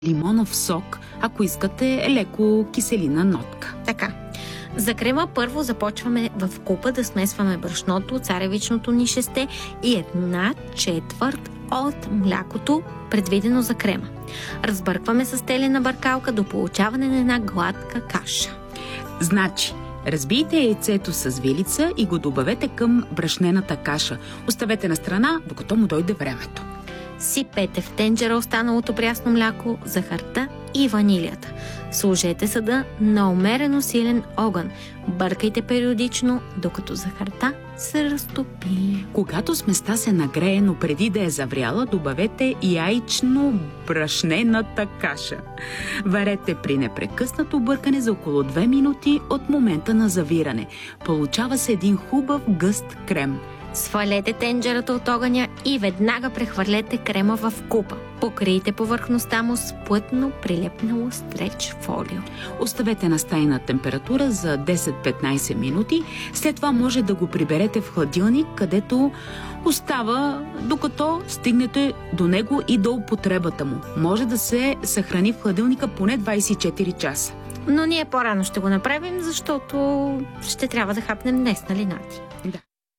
лимонов сок, ако искате леко киселина нотка. Така. За крема първо започваме в купа да смесваме брашното, царевичното ни шесте и 1/4 от млякото, предвидено за крема. Разбъркваме с телена бъркалка до получаване на една гладка каша. Значи, разбийте яйцето с вилица и го добавете към брашнената каша. Оставете на страна, докато му дойде времето. Сипете в тенджера останалото прясно мляко, захарта и ванилията. Сложете съда на умерено силен огън. Бъркайте периодично, докато захарта се разтопи. Когато сместа се нагрее, но преди да е завряла, добавете яйчно-брашнената каша. Варете при непрекъснато бъркане за около 2 минути от момента на завиране. Получава се един хубав гъст крем. Свалете тенджерата от огъня и веднага прехвърлете крема в купа. Покрийте повърхността му с плътно прилепнало стреч фолио. Оставете на стайна температура за 10-15 минути. След това може да го приберете в хладилник, където остава докато стигнете до него и до употребата му. Може да се съхрани в хладилника поне 24 часа. Но ние по-рано ще го направим, защото ще трябва да хапнем днес, нали, Нати?